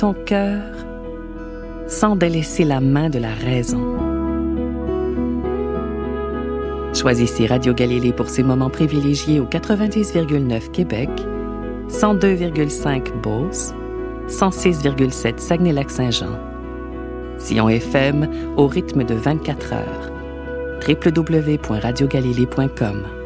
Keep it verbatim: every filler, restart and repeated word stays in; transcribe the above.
ton cœur sans délaisser la main de la raison. Choisissez Radio Galilée pour ces moments privilégiés au quatre-vingt-dix virgule neuf Québec, cent deux virgule cinq Beauce, cent six virgule sept Saguenay-Lac-Saint-Jean. Sillon F M au rythme de vingt-quatre heures. w w w point radio galilée point com